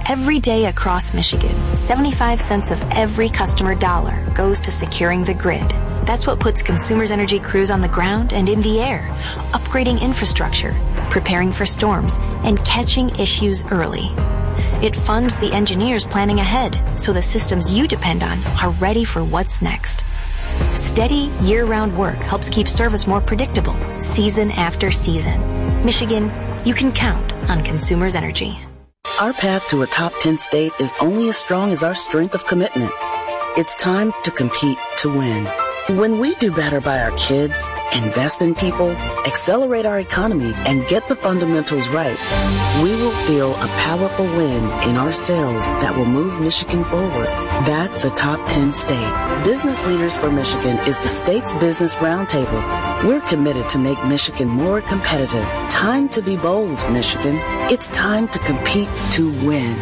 Every day across Michigan, 75 cents of every customer dollar goes to securing the grid. That's what puts Consumers Energy crews on the ground and in the air, upgrading infrastructure, preparing for storms, and catching issues early. It funds the engineers planning ahead so the systems you depend on are ready for what's next. Steady, year-round work helps keep service more predictable, season after season. Michigan, you can count on Consumers Energy. Our path to a top 10 state is only as strong as our strength of commitment. It's time to compete to win. When we do better by our kids, invest in people, accelerate our economy, and get the fundamentals right, we will feel a powerful win in our sales that will move Michigan forward. That's a top 10 state. Business Leaders for Michigan is the state's business roundtable. We're committed to make Michigan more competitive. Time to be bold, Michigan. It's time to compete to win.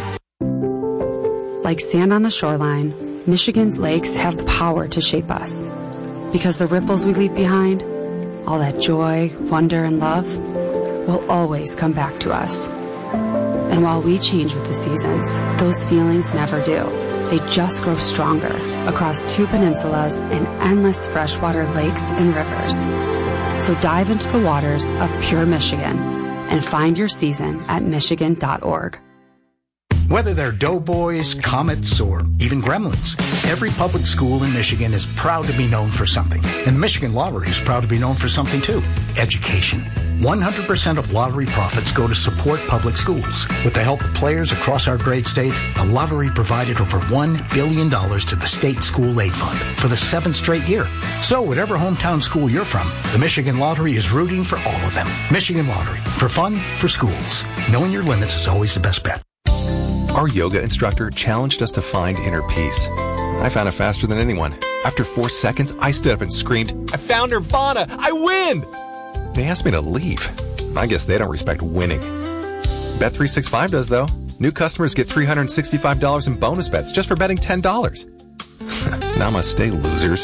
Like sand on the shoreline, Michigan's lakes have the power to shape us. Because the ripples we leave behind, all that joy, wonder, and love, will always come back to us. And while we change with the seasons, those feelings never do. They just grow stronger across 2 peninsulas and endless freshwater lakes and rivers. So dive into the waters of pure Michigan and find your season at Michigan.org. Whether they're doughboys, comets, or even gremlins, every public school in Michigan is proud to be known for something. And the Michigan Lottery is proud to be known for something too. Education. 100% of lottery profits go to support public schools. With the help of players across our great state, the lottery provided over $1 billion to the state school aid fund for the 7th straight year. So whatever hometown school you're from, the Michigan Lottery is rooting for all of them. Michigan Lottery. For fun, for schools. Knowing your limits is always the best bet. Our yoga instructor challenged us to find inner peace. I found it faster than anyone. After 4 seconds, I stood up and screamed, "I found Nirvana! I win!" They asked me to leave. I guess they don't respect winning. Bet365 does, though. New customers get $365 in bonus bets just for betting $10. Namaste, losers.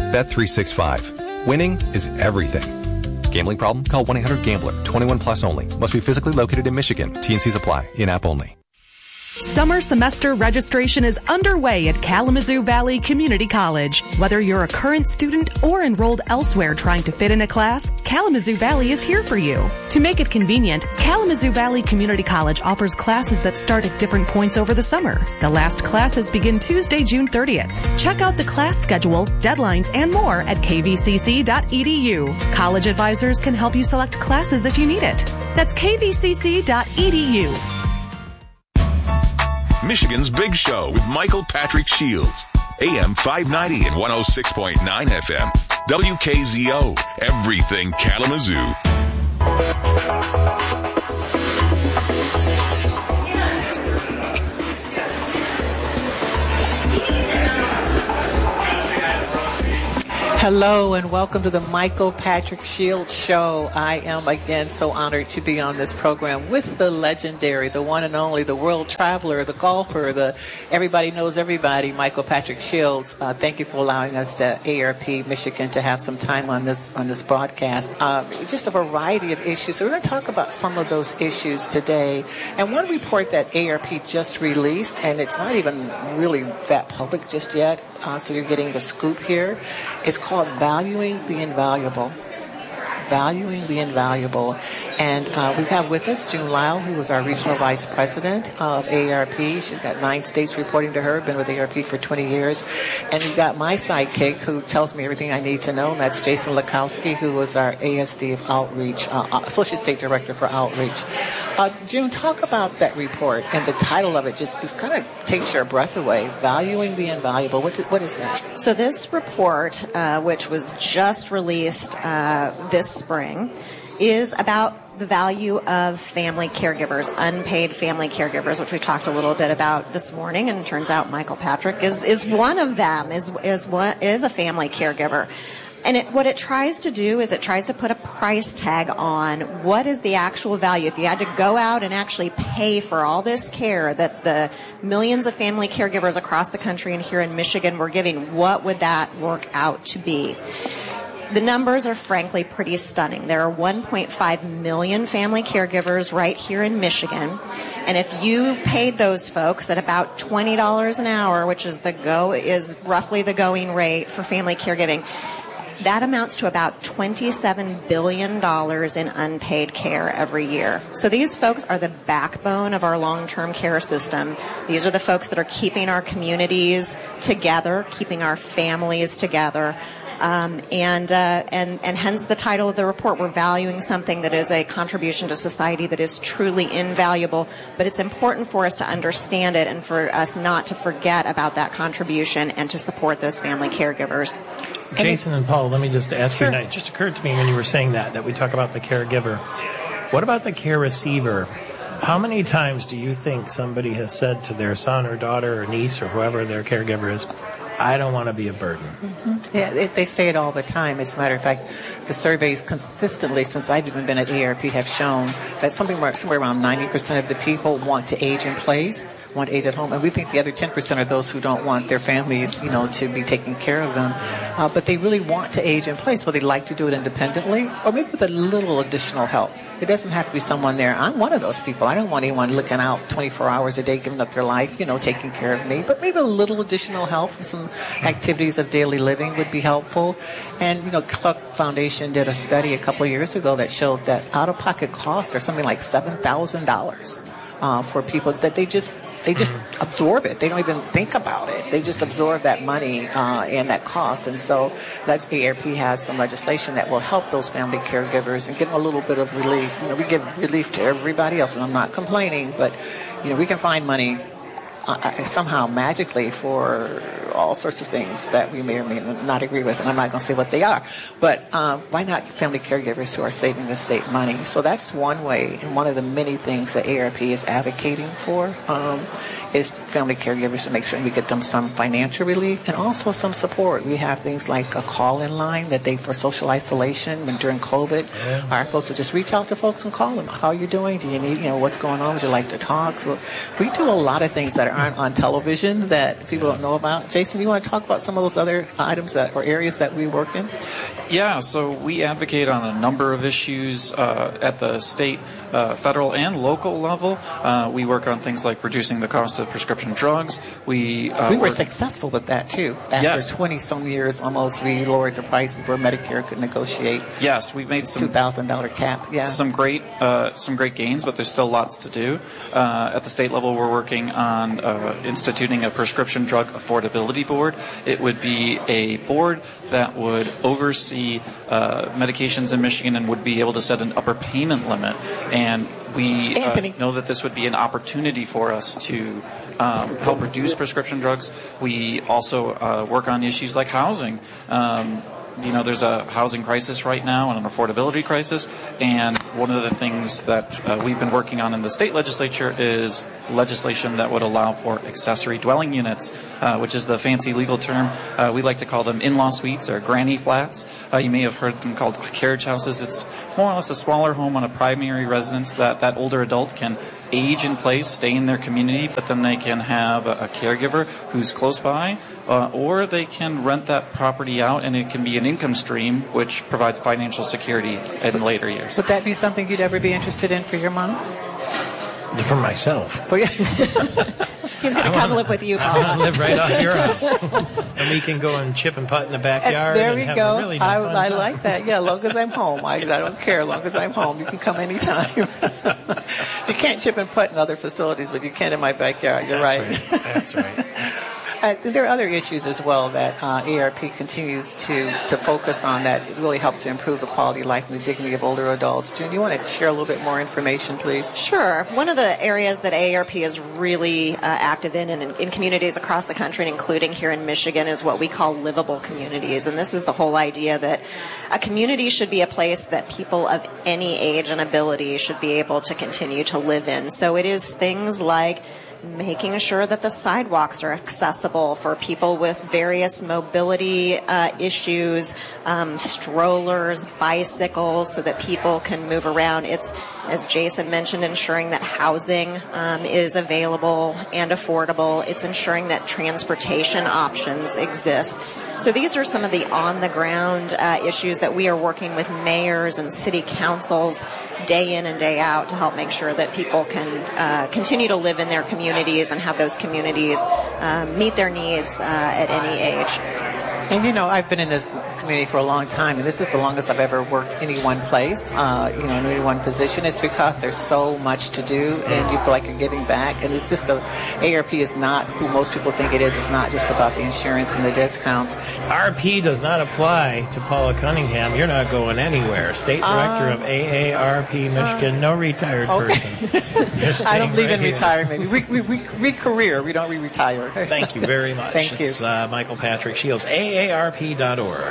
Bet365. Winning is everything. Gambling problem? Call 1-800-GAMBLER. 21 plus only. Must be physically located in Michigan. T&Cs apply. In-app only. Summer semester registration is underway at Kalamazoo Valley Community College. Whether you're a current student or enrolled elsewhere trying to fit in a class, Kalamazoo Valley is here for you. To make it convenient, Kalamazoo Valley Community College offers classes that start at different points over the summer. The last classes begin Tuesday, June 30th. Check out the class schedule, deadlines, and more at kvcc.edu. College advisors can help you select classes if you need it. That's kvcc.edu. Michigan's Big Show with Michael Patrick Shields. AM 590 and 106.9 FM. WKZO. Everything Kalamazoo. Hello and welcome to the Michael Patrick Shields Show. I am again so honored to be on this program with the legendary, the one and only, the world traveler, the golfer, the everybody knows everybody, Michael Patrick Shields. Thank you for allowing us to ARP Michigan to have some time on this broadcast. Just a variety of issues. So we're going to talk about some of those issues today. And one report that ARP just released, and it's not even really that public just yet, so you're getting the scoop here. It's called Valuing the Invaluable. Valuing the Invaluable. And we have with us June Lyle, who is our Regional Vice President of ARP. She's got 9 states reporting to her, been with ARP for 20 years. And we've got my sidekick, who tells me everything I need to know, and that's Jason Lakowski, who is our ASD of Outreach, Associate State Director for Outreach. June, talk about that report, and the title of it just kind of takes your breath away. Valuing the Invaluable. What is that? So this report, which was just released this spring, is about the value of family caregivers, unpaid family caregivers, which we talked a little bit about this morning, and it turns out Michael Patrick is one of them, is a family caregiver. And what it tries to do is it tries to put a price tag on what is the actual value. If you had to go out and actually pay for all this care that the millions of family caregivers across the country and here in Michigan were giving, what would that work out to be? The numbers are frankly pretty stunning. There are 1.5 million family caregivers right here in Michigan. And if you paid those folks at about $20 an hour, which is roughly the going rate for family caregiving, that amounts to about $27 billion in unpaid care every year. So these folks are the backbone of our long-term care system. These are the folks that are keeping our communities together, keeping our families together. And hence the title of the report. We're valuing something that is a contribution to society that is truly invaluable, but it's important for us to understand it and for us not to forget about that contribution and to support those family caregivers. Jason and Paul, let me just ask you, it just occurred to me when you were saying that we talk about the caregiver. What about the care receiver? How many times do you think somebody has said to their son or daughter or niece or whoever their caregiver is, I don't want to be a burden? Mm-hmm. Yeah, they say it all the time. As a matter of fact, the surveys consistently, since I've even been at AARP, have shown that somewhere around 90% of the people want to age in place, want to age at home, and we think the other 10% are those who don't want their families, to be taking care of them. But they really want to age in place, but they like to do it independently, or maybe with a little additional help. It doesn't have to be someone there. I'm one of those people. I don't want anyone looking out 24 hours a day, giving up their life, taking care of me. But maybe a little additional help, some activities of daily living would be helpful. And, Cluck Foundation did a study a couple of years ago that showed that out-of-pocket costs are something like $7,000 for people that they just absorb it. They don't even think about it. They just absorb that money and that cost. And so AARP has some legislation that will help those family caregivers and give them a little bit of relief. We give relief to everybody else, and I'm not complaining, but we can find money somehow magically for all sorts of things that we may or may not agree with, and I'm not going to say what they are. But why not family caregivers who are saving the state money? So that's one way, and one of the many things that AARP is advocating for is family caregivers to make sure we get them some financial relief and also some support. We have things like a call-in line that for social isolation and during COVID, our folks will just reach out to folks and call them. How are you doing? Do you need, what's going on? Would you like to talk? So we do a lot of things that aren't on television that people don't know about. Jason, you want to talk about some of those other items or areas that we work in? Yeah, so we advocate on a number of issues at the state, federal, and local level. We work on things like reducing the cost of prescription drugs. We were successful with that, too. After 20-some years, almost, we lowered the price where Medicare could negotiate. Yes, we've made some $2,000 cap. Yeah, some great gains, but there's still lots to do. At the state level, we're working on instituting a prescription drug affordability board. It would be a board that would oversee medications in Michigan and would be able to set an upper payment limit. And we know that this would be an opportunity for us to help reduce prescription drugs. We also work on issues like housing. There's a housing crisis right now and an affordability crisis, and one of the things that we've been working on in the state legislature is legislation that would allow for accessory dwelling units, which is the fancy legal term. We like to call them in-law suites or granny flats. You may have heard them called carriage houses. It's more or less a smaller home on a primary residence that older adult can age in place, stay in their community, but then they can have a caregiver who's close by, or they can rent that property out, and it can be an income stream which provides financial security in later years. Would that be something you'd ever be interested in for your mom? For myself. Oh, yeah. He's going to come live with you, Paul. I want to live right off your house. And we can go and chip and putt in the backyard. There we go. Really I like that. Yeah, as long as I'm home. I don't care. As long as I'm home. You can come anytime. You can't chip and putt in other facilities, but you can in my backyard. You're right. That's right. There are other issues as well that AARP continues to focus on that really helps to improve the quality of life and the dignity of older adults. June, you want to share a little bit more information, please? Sure. One of the areas that AARP is really active in communities across the country, including here in Michigan, is what we call livable communities. And this is the whole idea that a community should be a place that people of any age and ability should be able to continue to live in. So it is things like making sure that the sidewalks are accessible for people with various mobility issues, strollers, bicycles, so that people can move around. It's, as Jason mentioned, ensuring that housing is available and affordable. It's ensuring that transportation options exist. So these are some of the on-the-ground issues that we are working with mayors and city councils day in and day out to help make sure that people can continue to live in their communities and have those communities meet their needs at any age. And I've been in this community for a long time, and this is the longest I've ever worked any one place, in any one position. It's because there's so much to do, and you feel like you're giving back. And it's just ARP is not who most people think it is. It's not just about the insurance and the discounts. RP does not apply to Paula Cunningham. You're not going anywhere. State Director of AARP Michigan, no retired person. I don't believe in retirement. We career. We don't retire. Thank you very much. Thank you. It's Michael Patrick Shields, AARP.org.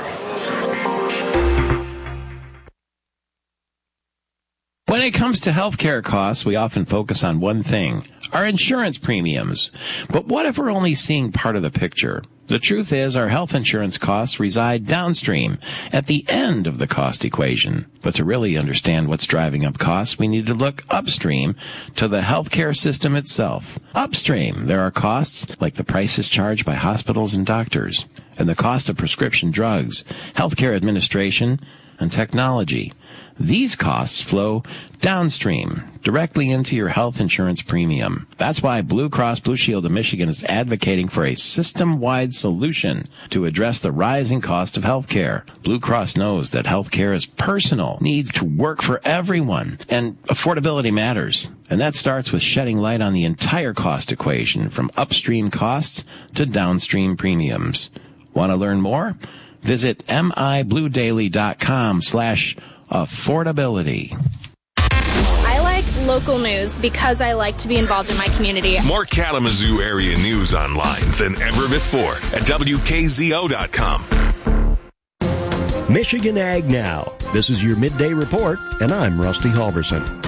When it comes to healthcare costs, we often focus on one thing, our insurance premiums. But what if we're only seeing part of the picture? The truth is our health insurance costs reside downstream, at the end of the cost equation. But to really understand what's driving up costs, we need to look upstream to the healthcare system itself. Upstream, there are costs like the prices charged by hospitals and doctors, and the cost of prescription drugs, healthcare administration, and technology. These costs flow downstream, directly into your health insurance premium. That's why Blue Cross Blue Shield of Michigan is advocating for a system-wide solution to address the rising cost of health care. Blue Cross knows that health care is personal, needs to work for everyone, and affordability matters. And that starts with shedding light on the entire cost equation, from upstream costs to downstream premiums. Want to learn more? Visit mibluedaily.com/affordability. I like local news because I like to be involved in my community. More Kalamazoo area news online than ever before at WKZO.com. Michigan Ag Now. This is your midday report, and I'm Rusty Halverson.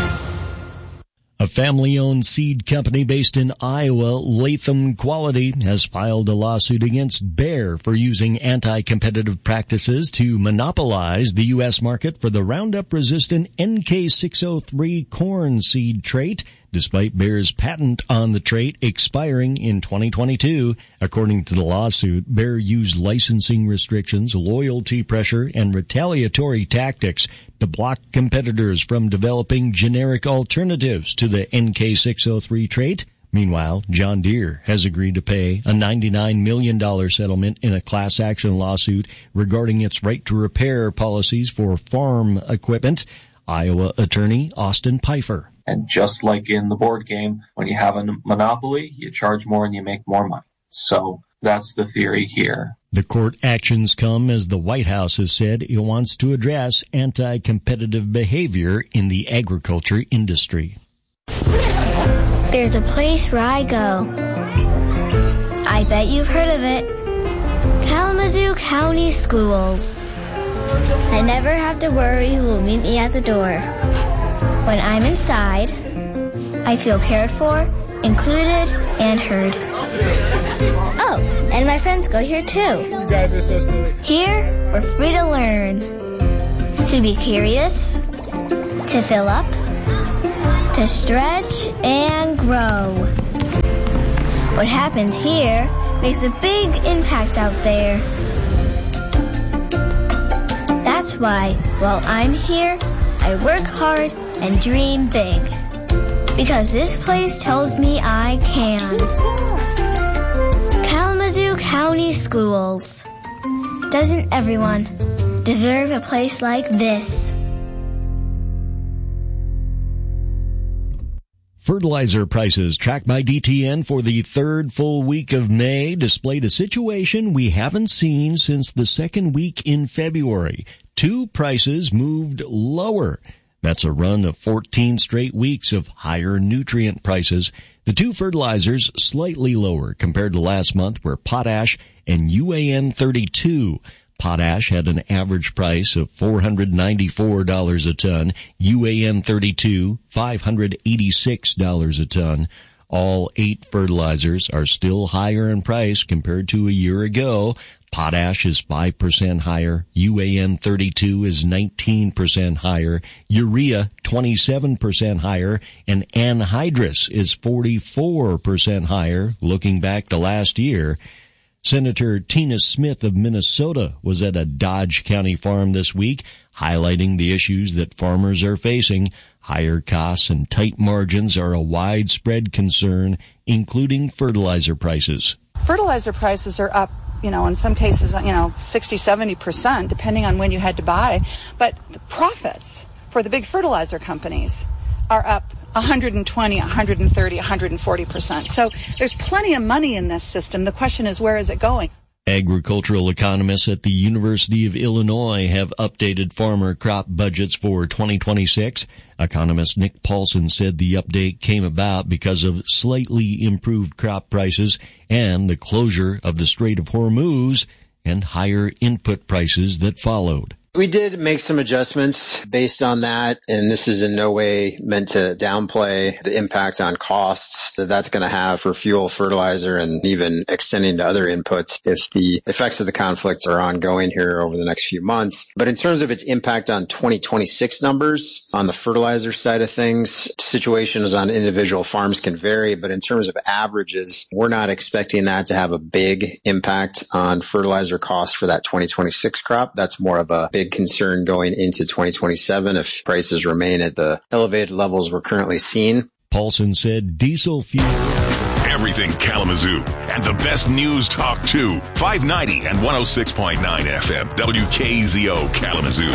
A family-owned seed company based in Iowa, Latham Quality, has filed a lawsuit against Bayer for using anti-competitive practices to monopolize the U.S. market for the Roundup-resistant NK603 corn seed trait, despite Bayer's patent on the trait expiring in 2022. According to the lawsuit, Bayer used licensing restrictions, loyalty pressure, and retaliatory tactics to block competitors from developing generic alternatives to the NK603 trait. Meanwhile, John Deere has agreed to pay a $99 million settlement in a class action lawsuit regarding its right to repair policies for farm equipment. Iowa attorney Austin Pfeiffer. And just like in the board game, when you have a monopoly, you charge more and you make more money. So that's the theory here. The court actions come as the White House has said it wants to address anti-competitive behavior in the agriculture industry. There's a place where I go. I bet you've heard of it. Kalamazoo County Schools. I never have to worry who will meet me at the door. When I'm inside, I feel cared for, included, and heard. Oh, and my friends go here too. You guys are so silly. Here, we're free to learn. To be curious, to fill up, to stretch and grow. What happens here makes a big impact out there. That's why, while I'm here, I work hard and dream big. Because this place tells me I can. Kalamazoo County Schools. Doesn't everyone deserve a place like this? Fertilizer prices tracked by DTN for the third full week of May displayed a situation we haven't seen since the second week in February. Two prices moved lower. That's a run of 14 straight weeks of higher nutrient prices. The two fertilizers slightly lower compared to last month were potash and UAN 32. Potash had an average price of $494 a ton, UAN 32, $586 a ton. All 8 fertilizers are still higher in price compared to a year ago. Potash is 5% higher, UAN 32 is 19% higher, urea 27% higher, and anhydrous is 44% higher looking back to last year. Senator Tina Smith of Minnesota was at a Dodge County farm this week, highlighting the issues that farmers are facing. Higher costs and tight margins are a widespread concern, including fertilizer prices. Fertilizer prices are up, in some cases, 60, 70%, depending on when you had to buy. But the profits for the big fertilizer companies are up 120, 130, 140%. So there's plenty of money in this system. The question is, where is it going? Agricultural economists at the University of Illinois have updated farmer crop budgets for 2026. Economist Nick Paulson said the update came about because of slightly improved crop prices and the closure of the Strait of Hormuz and higher input prices that followed. We did make some adjustments based on that, and this is in no way meant to downplay the impact on costs that that's going to have for fuel, fertilizer, and even extending to other inputs if the effects of the conflict are ongoing here over the next few months. But in terms of its impact on 2026 numbers, on the fertilizer side of things, situations on individual farms can vary, but in terms of averages, we're not expecting that to have a big impact on fertilizer costs for that 2026 crop. That's more of a big concern going into 2027 if prices remain at the elevated levels we're currently seeing. Paulson said diesel fuel. Everything Kalamazoo and the best news talk too. 590 and 106.9 FM. WKZO Kalamazoo.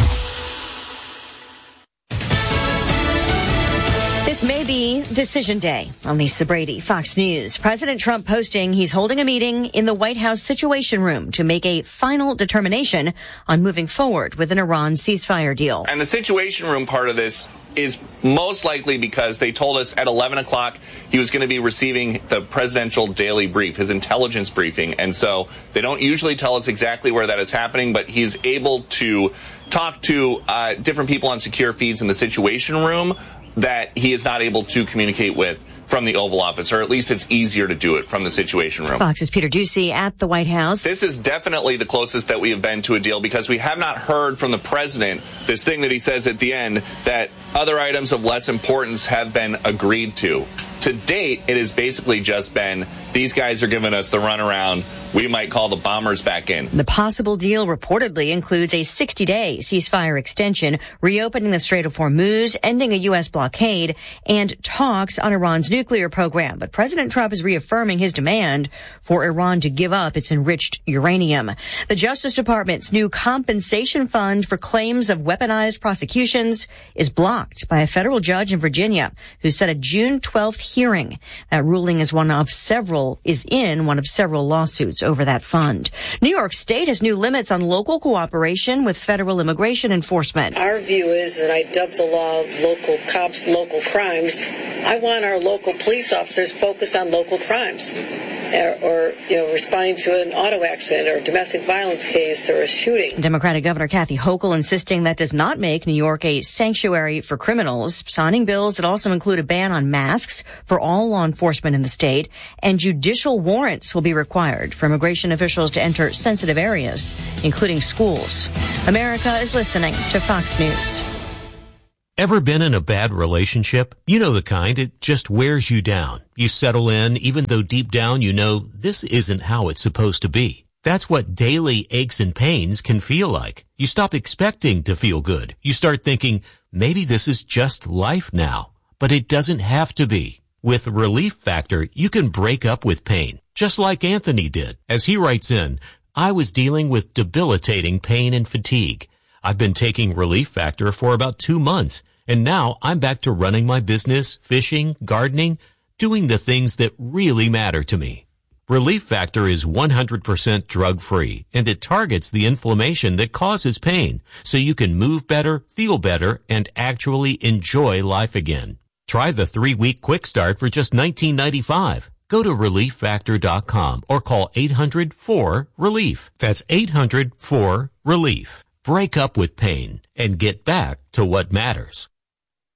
This may be decision day on Lisa Brady, Fox News. President Trump posting he's holding a meeting in the White House Situation Room to make a final determination on moving forward with an Iran ceasefire deal. And the Situation Room part of this is most likely because they told us at 11 o'clock he was going to be receiving the presidential daily brief, his intelligence briefing. And so they don't usually tell us exactly where that is happening, but he's able to talk to different people on secure feeds in the Situation Room that he is not able to communicate with from the Oval Office, or at least it's easier to do it from the Situation Room. Fox's Peter Doocy at the White House. This is definitely the closest that we have been to a deal because we have not heard from the president this thing that he says at the end that other items of less importance have been agreed to. To date, it has basically just been, these guys are giving us the runaround. We might call the bombers back in. The possible deal reportedly includes a 60-day ceasefire extension, reopening the Strait of Hormuz, ending a U.S. blockade, and talks on Iran's nuclear program. But President Trump is reaffirming his demand for Iran to give up its enriched uranium. The Justice Department's new compensation fund for claims of weaponized prosecutions is blocked by a federal judge in Virginia who set a June 12th hearing. That ruling is in one of several lawsuits over that fund. New York State has new limits on local cooperation with federal immigration enforcement. Our view is, and I dub the law local cops, local crimes, I want our local police officers focused on local crimes or responding to an auto accident or a domestic violence case or a shooting. Democratic Governor Kathy Hochul insisting that does not make New York a sanctuary for criminals, signing bills that also include a ban on masks for all law enforcement in the state, and judicial warrants will be required for immigration officials to enter sensitive areas, including schools. America is listening to Fox News. Ever been in a bad relationship? You know the kind, it just wears you down. You settle in, even though deep down you know this isn't how it's supposed to be. That's what daily aches and pains can feel like. You stop expecting to feel good. You start thinking, maybe this is just life now. But it doesn't have to be. With Relief Factor, you can break up with pain, just like Anthony did. As he writes in, I was dealing with debilitating pain and fatigue. I've been taking Relief Factor for about 2 months, and now I'm back to running my business, fishing, gardening, doing the things that really matter to me. Relief Factor is 100% drug-free, and it targets the inflammation that causes pain, so you can move better, feel better, and actually enjoy life again. Try the 3-week quick start for just $19.95. Go to ReliefFactor.com or call 800-4-RELIEF. That's 800-4-RELIEF. Break up with pain and get back to what matters.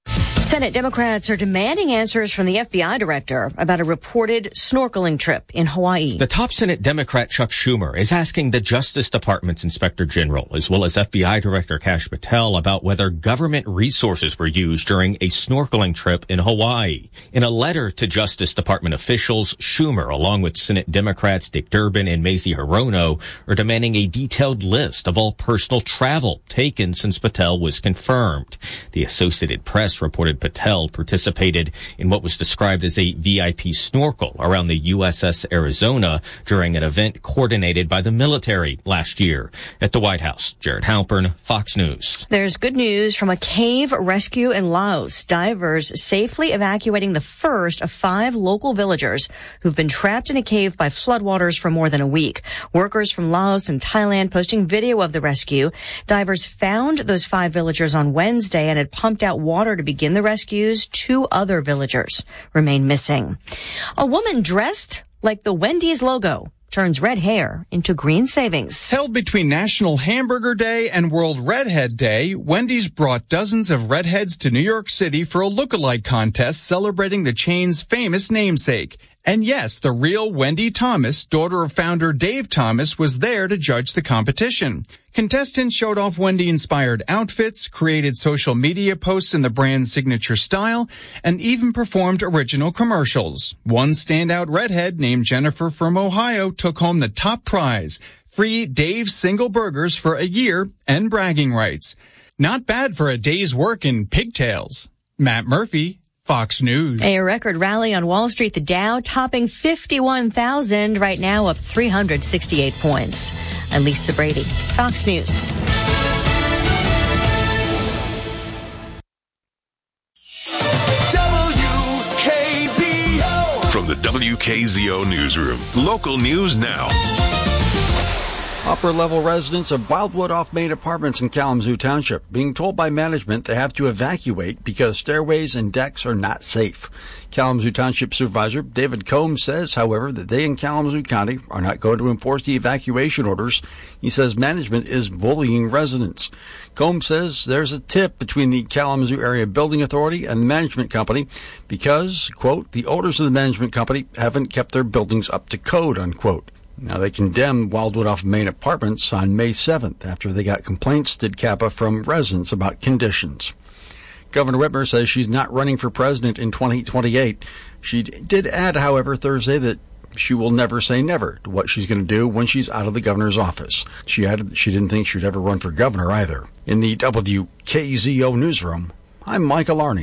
Senate Democrats are demanding answers from the FBI director about a reported snorkeling trip in Hawaii. The top Senate Democrat Chuck Schumer is asking the Justice Department's Inspector General, as well as FBI Director Kash Patel, about whether government resources were used during a snorkeling trip in Hawaii. In a letter to Justice Department officials, Schumer, along with Senate Democrats Dick Durbin and Mazie Hirono, are demanding a detailed list of all personal travel taken since Patel was confirmed. The Associated Press reported Patel participated in what was described as a VIP snorkel around the USS Arizona during an event coordinated by the military last year. At the White House, Jared Halpern, Fox News. There's good news from a cave rescue in Laos. Divers safely evacuating the first of 5 local villagers who've been trapped in a cave by floodwaters for more than a week. Workers from Laos and Thailand posting video of the rescue. Divers found those 5 villagers on Wednesday and had pumped out water to begin the rescues. 2 other villagers remain missing. A woman dressed like the Wendy's logo turns red hair into green savings. Held between National Hamburger Day and World Redhead Day, Wendy's brought dozens of redheads to New York City for a look-alike contest celebrating the chain's famous namesake. And yes, the real Wendy Thomas, daughter of founder Dave Thomas, was there to judge the competition. Contestants showed off Wendy-inspired outfits, created social media posts in the brand's signature style, and even performed original commercials. One standout redhead named Jennifer from Ohio took home the top prize, free Dave's single burgers for a year and bragging rights. Not bad for a day's work in pigtails. Matt Murphy, Fox News. A record rally on Wall Street, the Dow topping 51,000, right now up 368 points. I'm Lisa Brady, Fox News. WKZO. From the WKZO Newsroom, local news now. Upper-level residents of Wildwood off Main Apartments in Kalamazoo Township being told by management they have to evacuate because stairways and decks are not safe. Kalamazoo Township Supervisor David Combs says, however, that they in Kalamazoo County are not going to enforce the evacuation orders. He says management is bullying residents. Combs says there's a tip between the Kalamazoo Area Building Authority and the management company because, quote, the owners of the management company haven't kept their buildings up to code, unquote. Now, they condemned Wildwood off Main Apartments on May 7th after they got complaints, did Kappa, from residents about conditions. Governor Whitmer says she's not running for president in 2028. She did add, however, Thursday that she will never say never to what she's going to do when she's out of the governor's office. She added that she didn't think she'd ever run for governor either. In the WKZO newsroom, I'm Michael Arney.